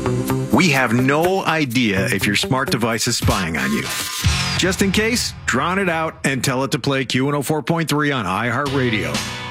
We have no idea if your smart device is spying on you. Just in case, drown it out and tell it to play Q104.3 on iHeartRadio.